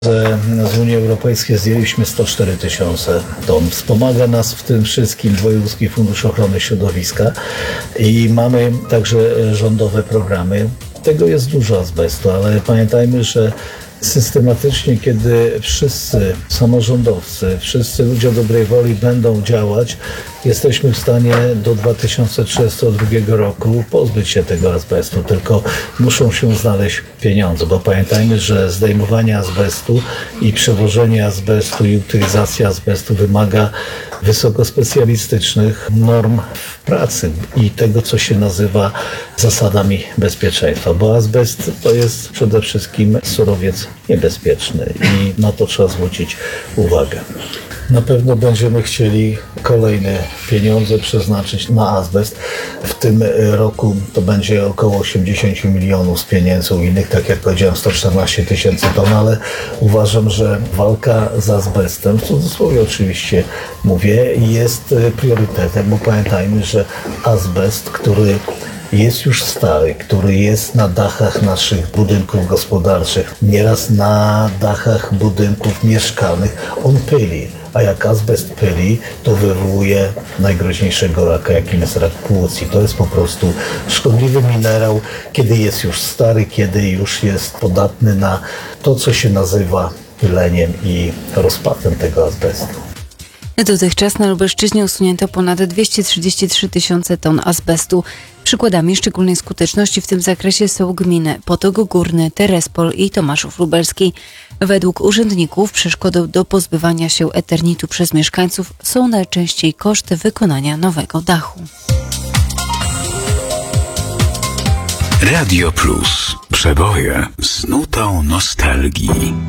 Z Unii Europejskiej zdjęliśmy 104 tysiące ton. Wspomaga nas w tym wszystkim Wojewódzki Fundusz Ochrony Środowiska i mamy także rządowe programy. Tego jest dużo azbestu, ale pamiętajmy, że systematycznie, kiedy wszyscy samorządowcy, wszyscy ludzie dobrej woli będą działać, jesteśmy w stanie do 2032 roku pozbyć się tego azbestu, tylko muszą się znaleźć pieniądze, bo pamiętajmy, że zdejmowanie azbestu i przewożenie azbestu i utylizacja azbestu wymaga wysokospecjalistycznych norm w pracy i tego, co się nazywa zasadami bezpieczeństwa, bo azbest to jest przede wszystkim surowiec niebezpieczny i na to trzeba zwrócić uwagę. Na pewno będziemy chcieli kolejne pieniądze przeznaczyć na azbest. W tym roku to będzie około 80 milionów z pieniędzy unijnych, tak jak powiedziałem, 114 tysięcy ton, ale uważam, że walka z azbestem, w cudzysłowie oczywiście mówię, jest priorytetem, bo pamiętajmy, że azbest, który jest już stary, który jest na dachach naszych budynków gospodarczych, nieraz na dachach budynków mieszkalnych, on pyli. A jak azbest pyli, to wywołuje najgroźniejszego raka, jakim jest rak płuc. I to jest po prostu szkodliwy minerał, kiedy jest już stary, kiedy już jest podatny na to, co się nazywa pyleniem i rozpadem tego azbestu. Dotychczas na Lubelszczyźnie usunięto ponad 233 tysiące ton azbestu. Przykładami szczególnej skuteczności w tym zakresie są gminy Potok Górny, Terespol i Tomaszów Lubelski. Według urzędników przeszkodą do pozbywania się eternitu przez mieszkańców są najczęściej koszty wykonania nowego dachu. Radio Plus. Przeboje z nutą nostalgii.